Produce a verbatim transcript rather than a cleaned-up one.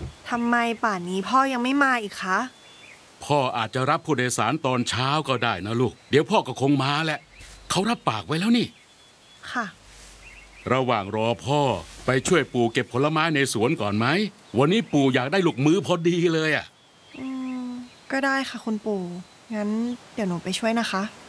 ทำไมป่านนี้พ่อยังไม่มาอีกคะพ่ออาจจะรับผู้โดยสารตอนเช้าก็ได้นะลูกเดี๋ยวพ่อก็คงมาแหละเขารับปากไว้แล้วนี่ค่ะระหว่างรอพ่อไปช่วยปู่เก็บผลไม้ในสวนก่อนไหมวันนี้ปู่อยากได้ลูกมือพอดีเลยอ่ะอืมก็ได้ค่ะคุณปู่งั้นเดี๋ยวหนูไปช่วยนะคะ